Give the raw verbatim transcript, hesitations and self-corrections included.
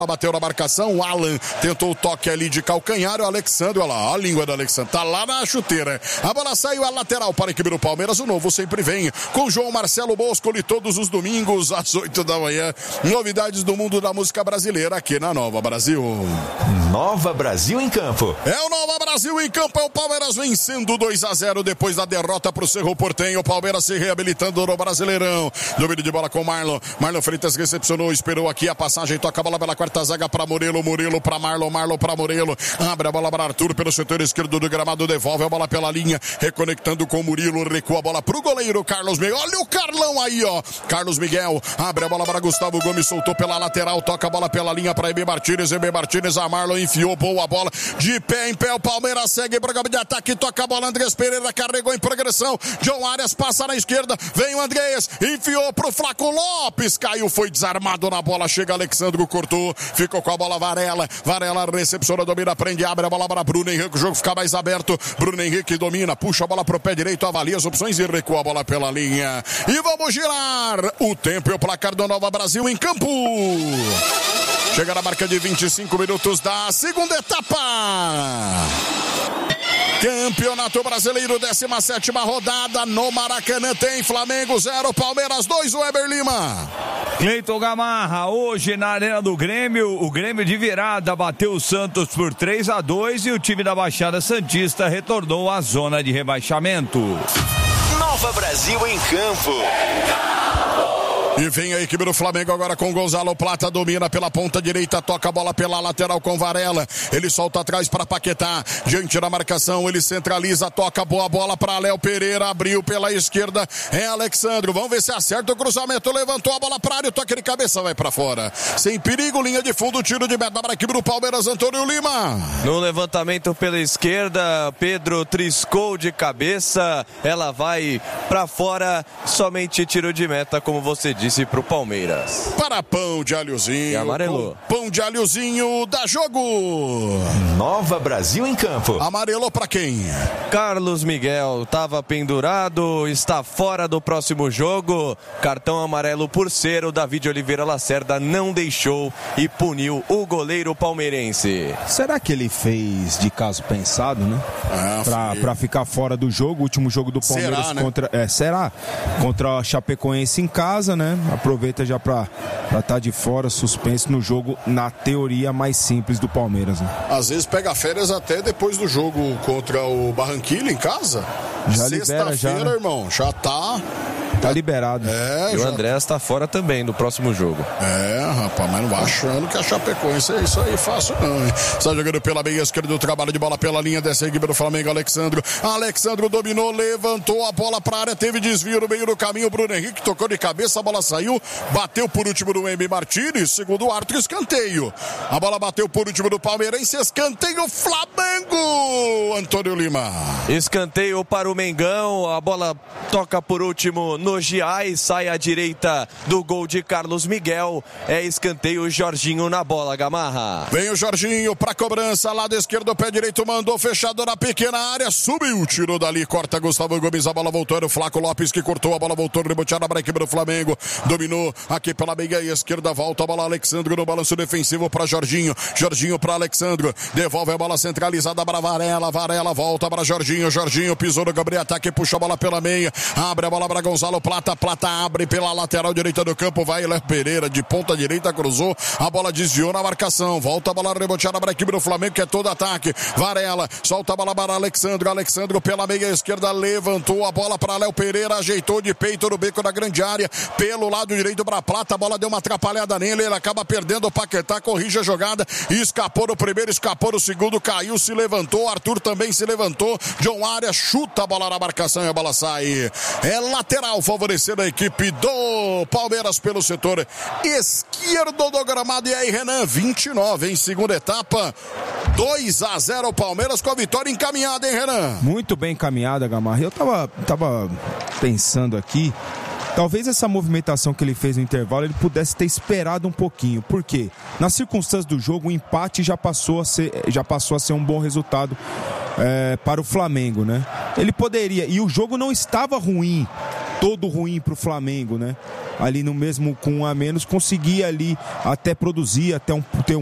Bateu na marcação, o Alan tentou o toque ali de calcanhar, o Alexandre, olha lá, a língua do Alexandre, tá lá na chuteira. A bola saiu a lateral para a equipe do Palmeiras, o novo sempre vem com João Marcelo Boscoli todos os domingos às oito da manhã. Novidades do mundo da música brasileira aqui na Nova Brasil. Nova Brasil em campo. É o Nova Brasil em campo, é o Palmeiras vencendo dois a zero depois da derrota pro Cerro Porteño. O Palmeiras se reabilitando no Brasileirão. Domínio de bola com o Marlon. Marlon Freitas recepcionou, esperou aqui a passagem, toca a bola pela quarta zaga para Murilo, Murilo para Marlon, Marlon para Murilo, abre a bola para Arthur pelo setor esquerdo do gramado, devolve a bola pela linha, reconectando com Murilo, recua a bola pro goleiro Carlos Miguel, olha o Carlão aí, ó, Carlos Miguel, abre a bola para Gustavo Gomes, soltou pela lateral, toca a bola pela linha para Ebe Martínez, Ebe Martínez, a Marlon enfiou, boa bola, de pé em pé, o Palmeiras segue, programa de ataque, toca a bola, Andrés Pereira carregou em progressão, John Arias passa na esquerda, vem o Andrés, enfiou pro Flaco Lopes, caiu, foi desarmado na bola, chega Alexandre, cortou, ficou com a bola Varela, Varela recepciona, domina, prende, abre a bola para Bruno Henrique, o jogo fica mais aberto, Bruno Henrique domina, puxa a bola pro pé direito, avalia as opções e recua a bola pela linha, e vamos girar o tempo e o placar do Nova Brasil em campo. Chega na marca de vinte e cinco minutos da segunda etapa. Campeonato Brasileiro, décima sétima rodada no Maracanã, tem Flamengo zero, Palmeiras dois, Weber Lima. Cleiton Gamarra, hoje na Arena do Grêmio, o Grêmio de virada bateu o Santos por três a dois e o time da Baixada Santista retornou à zona de rebaixamento. Nova Brasil em campo. E vem a equipe do Flamengo agora com Gonzalo Plata, domina pela ponta direita, toca a bola pela lateral com Varela, ele solta atrás para Paquetá, diante da marcação, ele centraliza, toca boa bola para Léo Pereira, abriu pela esquerda, é Alexandre, vamos ver se acerta o cruzamento, levantou a bola para a área, toque de cabeça, vai para fora, sem perigo, linha de fundo, tiro de meta para a equipe do Palmeiras, Antônio Lima. No levantamento pela esquerda, Pedro triscou de cabeça, ela vai para fora, somente tiro de meta, como você disse. Disse pro Palmeiras. Para pão de alhozinho. E amarelou. Pão de alhozinho dá jogo. Nova Brasil em campo. Amarelou para quem? Carlos Miguel estava pendurado, está fora do próximo jogo. Cartão amarelo por ser o David Oliveira Lacerda não deixou e puniu o goleiro palmeirense. Será que ele fez de caso pensado, né? Ah, pra, pra ficar fora do jogo, o último jogo do Palmeiras será, né? contra. É, será? Contra a Chapecoense em casa, né? Aproveita já pra estar tá de fora, suspenso no jogo, na teoria mais simples do Palmeiras, né? Às vezes pega férias até depois do jogo contra o Barranquilla em casa. Já libera, já, né? Irmão, já tá... Tá liberado. É, e já... o André está fora também do próximo jogo. É, rapaz, mas não achando que a Chapecoense é isso aí fácil não, hein? Está jogando pela meia esquerda do trabalho de bola pela linha dessa equipe do Flamengo, Alexandro. Alexandro dominou, levantou a bola para a área, teve desvio no meio do caminho, Bruno Henrique tocou de cabeça, a bola saiu, bateu por último do Emi Martínez, segundo o árbitro, escanteio. A bola bateu por último do Palmeirense, escanteio Flamengo, Antônio Lima. Escanteio para o Mengão, a bola toca por último no Giai, sai à direita do gol de Carlos Miguel, é escanteio, Jorginho na bola, Gamarra. Vem o Jorginho pra cobrança, lado esquerdo, pé direito, mandou fechado na pequena área, subiu, tirou dali, corta Gustavo Gomes, a bola voltou, era o Flaco Lopes que cortou, a bola voltou, reboteada para a equipe do Flamengo, dominou aqui pela meia esquerda, volta a bola, Alexandre no balanço defensivo para Jorginho, Jorginho para Alexandre, devolve a bola centralizada para Varela, Varela volta para Jorginho, Jorginho pisou no Gabriel Ataque, puxa a bola pela meia, abre a bola para Gonzalo Plata, Plata abre pela lateral direita do campo, vai Léo Pereira de ponta direita, cruzou, a bola desviou na marcação, volta a bola reboteada para a equipe do Flamengo, que é todo ataque, Varela, solta a bola para Alexandre, Alexandre pela meia esquerda, levantou a bola para Léo Pereira, ajeitou de peito no beco da grande área, pelo lado direito para Plata, a bola deu uma atrapalhada nele, ele acaba perdendo o Paquetá, corrige a jogada, escapou no primeiro, escapou no segundo, caiu, se levantou, Arthur também se levantou, John Arias chuta a bola na marcação e a bola sai, é lateral, favorecendo a equipe do Palmeiras pelo setor esquerdo do gramado. E aí, Renan, vinte e nove em segunda etapa, dois a zero Palmeiras com a vitória encaminhada, hein, Renan? Muito bem encaminhada, Gamarra. Eu tava, tava pensando aqui, talvez essa movimentação que ele fez no intervalo ele pudesse ter esperado um pouquinho. Por quê? Nas circunstâncias do jogo, o empate já passou a ser, já passou a ser um bom resultado é, para o Flamengo, né? Ele poderia, e o jogo não estava ruim todo ruim para o Flamengo, né? Ali no mesmo com um a menos, conseguia ali até produzir, até um, ter um